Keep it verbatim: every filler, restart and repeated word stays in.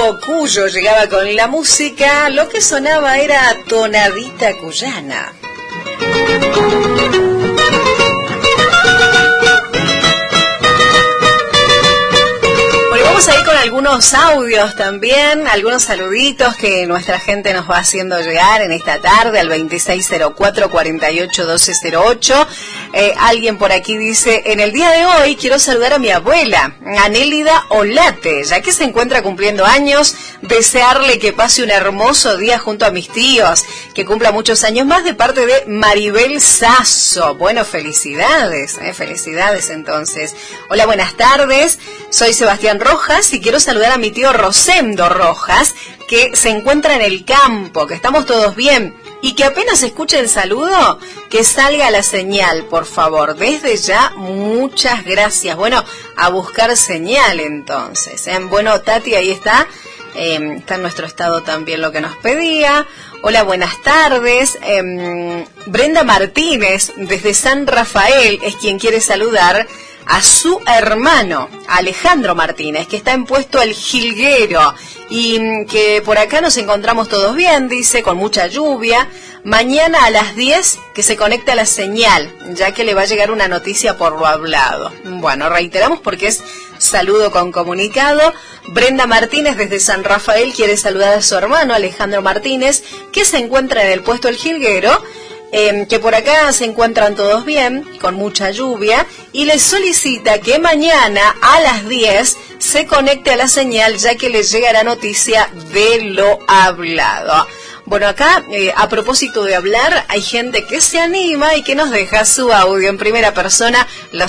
Hugo Cuyo llegaba con la música. Lo que sonaba era tonadita cuyana. Vamos a ir con algunos audios también, algunos saluditos que nuestra gente nos va haciendo llegar en esta tarde al veintiséis cero cuatro, cuarenta y ocho, doce cero ocho. Eh, alguien por aquí dice, en el día de hoy quiero saludar a mi abuela, Anélida Olate, ya que se encuentra cumpliendo años, desearle que pase un hermoso día junto a mis tíos, que cumpla muchos años más de parte de Maribel Sasso. Bueno, felicidades, eh, felicidades entonces. Hola, buenas tardes, soy Sebastián Rojas y quiero saludar a mi tío Rosendo Rojas, que se encuentra en el campo, que estamos todos bien y que apenas escuche el saludo, que salga la señal, por favor. Desde ya, muchas gracias. Bueno, a buscar señal entonces, ¿eh? Bueno, Tati, ahí está, eh, está en nuestro estado también lo que nos pedía. Hola, buenas tardes. Eh, Brenda Martínez, desde San Rafael, es quien quiere saludar a su hermano, Alejandro Martínez, que está en Puesto El Jilguero, y que por acá nos encontramos todos bien, dice, con mucha lluvia. Mañana a las diez que se conecte a la señal, ya que le va a llegar una noticia por lo hablado. Bueno, reiteramos porque es saludo con comunicado. Brenda Martínez desde San Rafael quiere saludar a su hermano Alejandro Martínez, que se encuentra en el Puesto El Jilguero, Eh, que por acá se encuentran todos bien, con mucha lluvia, y les solicita que mañana a las diez se conecte a la señal, ya que les llegará noticia de lo hablado. Bueno, acá, eh, a propósito de hablar, hay gente que se anima y que nos deja su audio en primera persona. Los